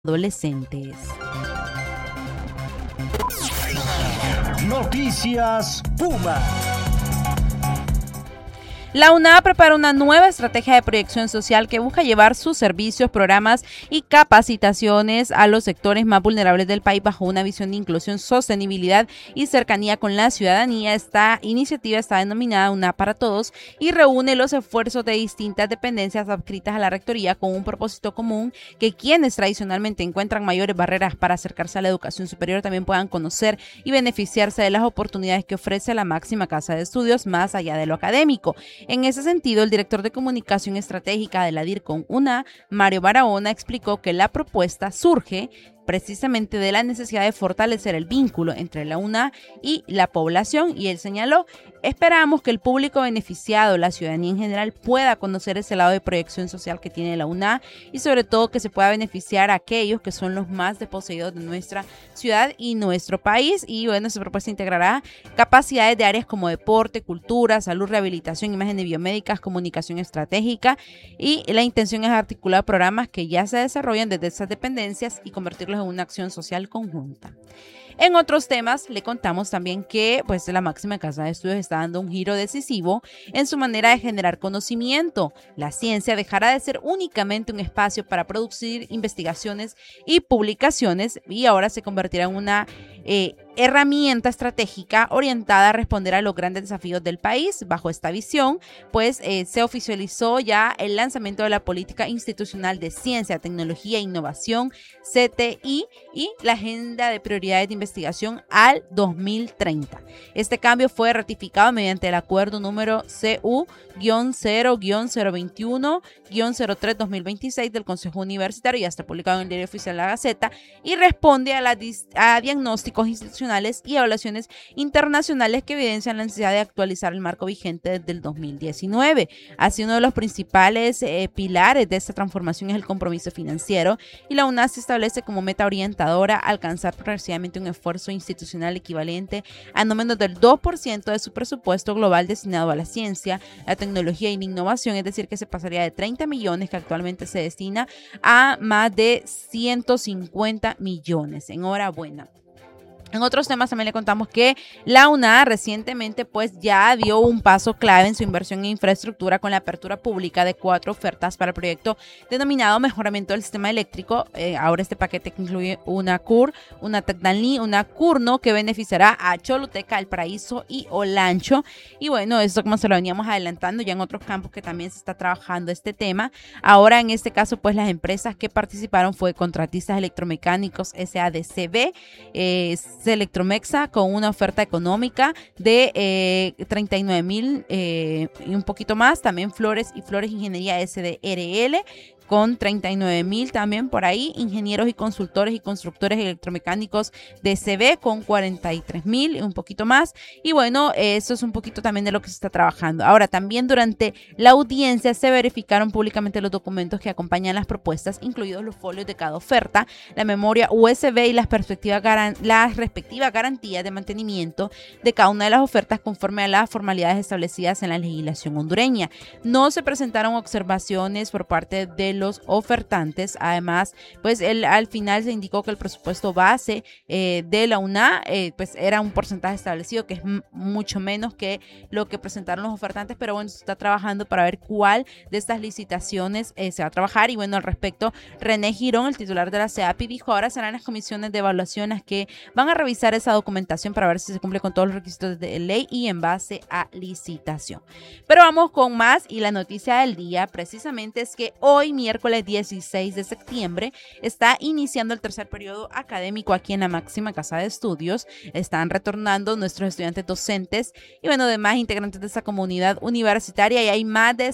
adolescentes. Noticias Puma. La UNA prepara una nueva estrategia de proyección social que busca llevar sus servicios, programas y capacitaciones a los sectores más vulnerables del país bajo una visión de inclusión, sostenibilidad y cercanía con la ciudadanía. Esta iniciativa está denominada UNA para Todos y reúne los esfuerzos de distintas dependencias adscritas a la rectoría con un propósito común: que quienes tradicionalmente encuentran mayores barreras para acercarse a la educación superior también puedan conocer y beneficiarse de las oportunidades que ofrece la máxima casa de estudios más allá de lo académico. En ese sentido, el director de comunicación estratégica de la DIRCON UNA, Mario Barahona, explicó que la propuesta surge precisamente de la necesidad de fortalecer el vínculo entre la UNA y la población, y él señaló: esperamos que el público beneficiado, la ciudadanía en general, pueda conocer ese lado de proyección social que tiene la UNA y sobre todo que se pueda beneficiar a aquellos que son los más desposeídos de nuestra ciudad y nuestro país. Y bueno, esta propuesta integrará capacidades de áreas como deporte, cultura, salud, rehabilitación, imágenes biomédicas, comunicación estratégica, y la intención es articular programas que ya se desarrollan desde esas dependencias y convertirlos en una acción social conjunta. En otros temas, le contamos también que la máxima casa de estudios está dando un giro decisivo en su manera de generar conocimiento. La ciencia dejará de ser únicamente un espacio para producir investigaciones y publicaciones y ahora se convertirá en una herramienta estratégica orientada a responder a los grandes desafíos del país. Bajo esta visión, se oficializó ya el lanzamiento de la Política Institucional de Ciencia, Tecnología e Innovación, CTI, y la Agenda de Prioridades de Investigación al 2030. Este cambio fue ratificado mediante el acuerdo número CU-0-021-03-2026 del Consejo Universitario, y está publicado en el Diario Oficial de la Gaceta, y responde a diagnósticos institucionales y evaluaciones internacionales que evidencian la necesidad de actualizar el marco vigente desde el 2019. Así, uno de los principales pilares de esta transformación es el compromiso financiero, y la UNA se establece como meta orientadora alcanzar progresivamente un esfuerzo institucional equivalente a no menos del 2% de su presupuesto global destinado a la ciencia, la tecnología y la innovación, es decir, que se pasaría de 30 millones que actualmente se destina a más de 150 millones. Enhorabuena. En otros temas también le contamos que la UNA recientemente ya dio un paso clave en su inversión en infraestructura con la apertura pública de 4 ofertas para el proyecto denominado Mejoramiento del Sistema Eléctrico. Ahora este paquete que incluye una CUR, una Tecnalí, una CURNO, que beneficiará a Choluteca, El Paraíso y Olancho. Y bueno, esto, como se lo veníamos adelantando ya en otros campos que también se está trabajando este tema. Ahora en este caso las empresas que participaron fue Contratistas Electromecánicos SADCB, Electromexa, con una oferta económica de 39,000 y un poquito más. También Flores Ingeniería SDRL con 39,000 también por ahí. Ingenieros y consultores y constructores electromecánicos de CB con 43,000 y un poquito más. Y bueno, eso es un poquito también de lo que se está trabajando. Ahora, también durante la audiencia se verificaron públicamente los documentos que acompañan las propuestas, incluidos los folios de cada oferta, la memoria USB y las respectivas garantías de mantenimiento de cada una de las ofertas conforme a las formalidades establecidas en la legislación hondureña. No se presentaron observaciones por parte de los ofertantes. Además, al final se indicó que el presupuesto base de la UNA era un porcentaje establecido que es mucho menos que lo que presentaron los ofertantes, pero bueno, se está trabajando para ver cuál de estas licitaciones se va a trabajar. Y bueno, al respecto, René Girón, el titular de la CEAPI, dijo: ahora serán las comisiones de evaluación las que van a revisar esa documentación para ver si se cumple con todos los requisitos de ley y en base a licitación. Pero vamos con más, y la noticia del día precisamente es que hoy, miércoles 16 de septiembre, está iniciando el tercer periodo académico aquí en la máxima casa de estudios. Están retornando nuestros estudiantes docentes y bueno, demás integrantes de esa comunidad universitaria, y hay más de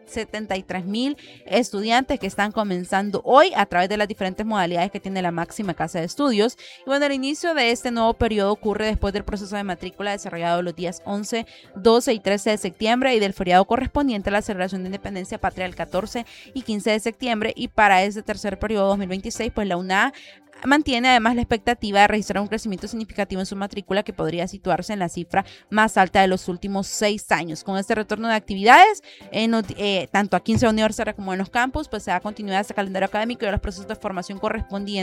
73,000 estudiantes que están comenzando hoy a través de las diferentes modalidades que tiene la máxima casa de estudios. Y bueno, el inicio de este nuevo periodo ocurre después del proceso de matrícula desarrollado los días 11, 12 y 13 de septiembre y del feriado correspondiente a la celebración de Independencia Patria el 14 y 15 de septiembre. Y para este tercer periodo 2026, la UNA mantiene además la expectativa de registrar un crecimiento significativo en su matrícula que podría situarse en la cifra más alta de los últimos 6 años. Con este retorno de actividades, tanto aquí en Ciudad Universitaria como en los campus, pues se da continuidad a este calendario académico y a los procesos de formación correspondientes